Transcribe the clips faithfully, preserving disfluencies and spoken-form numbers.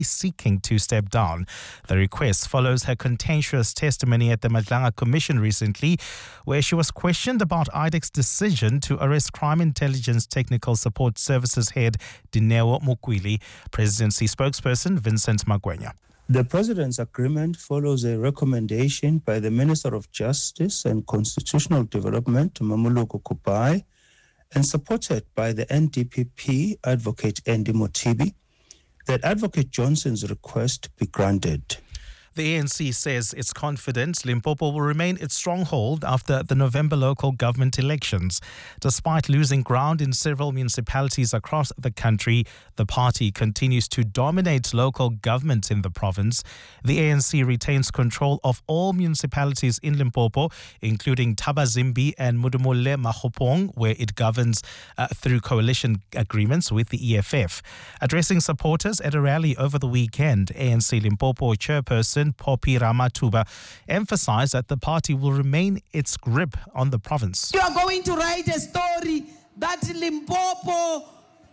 is seeking to step down. The request follows her contentious testimony at the Madlanga Commission recently, where she was questioned about I D E C's decision to arrest Crime Intelligence Technical Support Services head Dineo Mukwili. Presidency spokesperson Vincent Magwenya. The President's agreement follows a recommendation by the Minister of Justice and Constitutional Development, Mamuluko Kupai, and supported by the N D P P advocate Andy Motibi, that Advocate Johnson's request be granted. The A N C says it's confident Limpopo will remain its stronghold after the November local government elections. Despite losing ground in several municipalities across the country, the party continues to dominate local government in the province. The A N C retains control of all municipalities in Limpopo, including Tabazimbi and Mudumule Mahopong, where it governs uh, through coalition agreements with the E F F. Addressing supporters at a rally over the weekend, A N C Limpopo chairperson Poppy Ramatuba emphasized that the party will remain its grip on the province. You are going to write a story that Limpopo,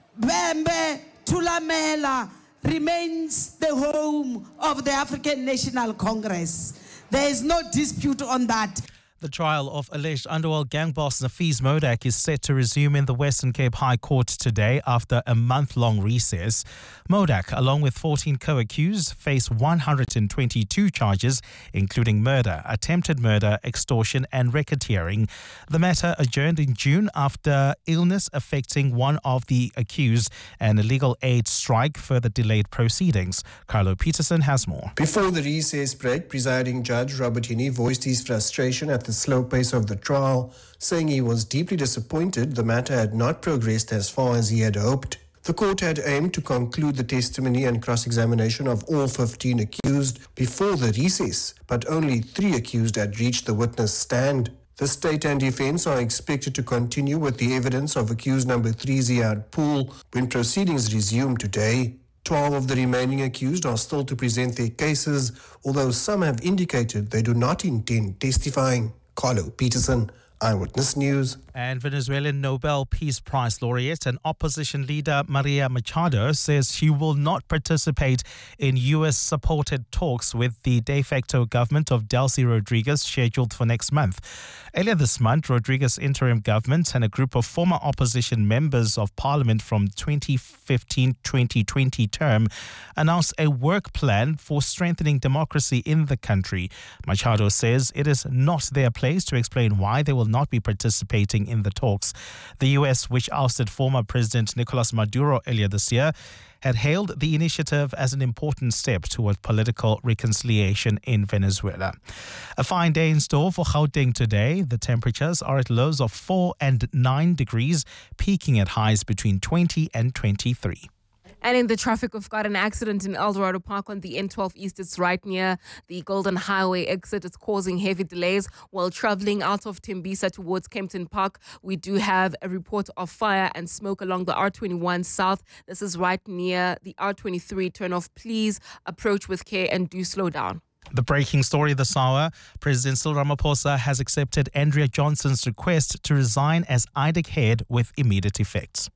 Bembe, Tulamela remains the home of the African National Congress. There is no dispute on that. The trial of alleged underworld gang boss Nafees Modak is set to resume in the Western Cape High Court today after a month-long recess. Modak, along with fourteen co-accused, face one hundred twenty-two charges, including murder, attempted murder, extortion and racketeering. The matter adjourned in June after illness affecting one of the accused and a legal aid strike further delayed proceedings. Carlo Peterson has more. Before the recess break, presiding judge Robert Hini voiced his frustration at the slow pace of the trial, saying he was deeply disappointed the matter had not progressed as far as he had hoped. The court had aimed to conclude the testimony and cross-examination of all fifteen accused before the recess, but only three accused had reached the witness stand. The state and defense are expected to continue with the evidence of accused number three Ziad Pool when proceedings resume today. Twelve of the remaining accused are still to present their cases, although some have indicated they do not intend testifying. Carlo Peterson, Eyewitness News. And Venezuelan Nobel Peace Prize laureate and opposition leader Maria Machado says she will not participate in U S-supported talks with the de facto government of Delcy Rodriguez scheduled for next month. Earlier this month, Rodriguez's interim government and a group of former opposition members of parliament from twenty fifteen to twenty twenty term announced a work plan for strengthening democracy in the country. Machado says it is not their place to explain why they will not be participating in the talks. The U S, which ousted former President Nicolas Maduro earlier this year, had hailed the initiative as an important step toward political reconciliation in Venezuela. A fine day in store for Gauteng today. The temperatures are at lows of four and nine degrees, peaking at highs between twenty and twenty-three. And in the traffic, we've got an accident in El Dorado Park on the N twelve East. It's right near the Golden Highway exit. It's causing heavy delays while traveling out of Tembisa towards Kempton Park. We do have a report of fire and smoke along the R twenty-one South. This is right near the R twenty-three turnoff. Please approach with care and do slow down. The breaking story this hour, President Cyril Ramaphosa has accepted Andrea Johnson's request to resign as I D E C head with immediate effect.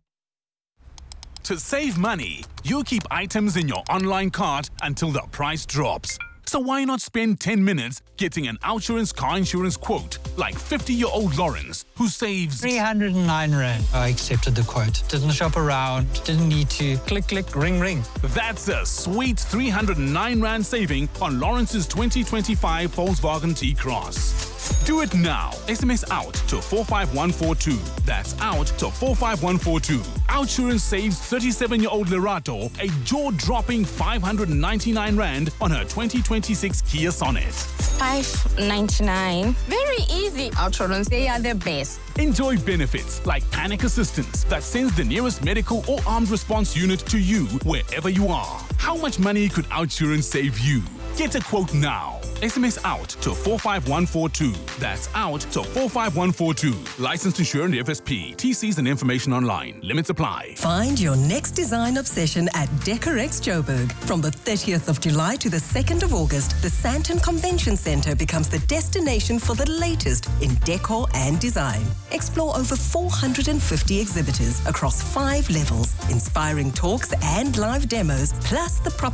To save money, you keep items in your online cart until the price drops. So why not spend ten minutes getting an Outsurance car insurance quote like fifty-year-old Lawrence, who saves three hundred nine rand. I accepted the quote. Didn't shop around. Didn't need to click, click, ring, ring. That's a sweet three hundred nine rand saving on Lawrence's twenty twenty-five Volkswagen T-Cross. Do it now. S M S out to four five one four two. That's out to four five one four two. Outsurance saves thirty-seven-year-old Lerato a jaw-dropping five hundred ninety-nine rand on her twenty twenty-six Kia Sonet. five ninety-nine. Very easy. Outsurance, they are the best. Enjoy benefits like panic assistance that sends the nearest medical or armed response unit to you wherever you are. How much money could Outsurance save you? Get a quote now. S M S out to four five one four two. That's out to four five one four two. Licensed insured F S P. T Cs and information online. Limits apply. Find your next design obsession at Decorex Joburg. From the thirtieth of July to the second of August, the Sandton Convention Centre becomes the destination for the latest in decor and design. Explore over four hundred fifty exhibitors across five levels, inspiring talks and live demos, plus the proper